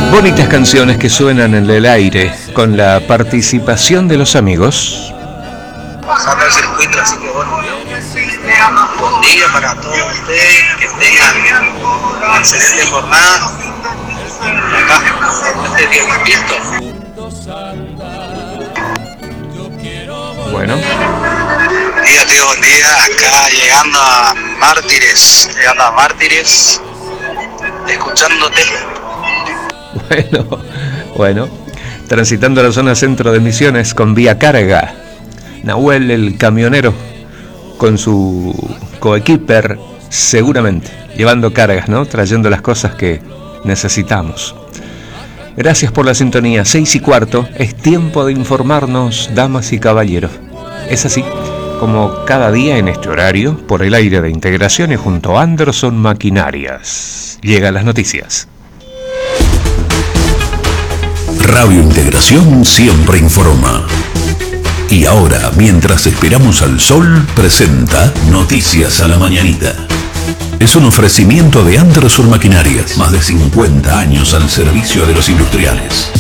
Bonitas canciones que suenan en el aire con la participación de los amigos. Pasando el circuito, así que bueno, buen día para todos ustedes, que tengan una excelente jornada. Acá, este día listo. Bueno. Buen día, tío, buen día. Acá llegando a Mártires, escuchándote. Bueno, transitando la zona centro de Misiones con vía carga. Nahuel el camionero con su coequiper, seguramente, llevando cargas, ¿no? Trayendo las cosas que necesitamos. Gracias por la sintonía. 6:15, es tiempo de informarnos, damas y caballeros. Es así, como cada día en este horario, por el aire de Integración y junto a Anderson Maquinarias. Llegan las noticias. Radio Integración siempre informa. Y ahora, mientras esperamos al sol, presenta Noticias a la Mañanita. Es un ofrecimiento de Anderson Maquinarias, más de 50 años al servicio de los industriales.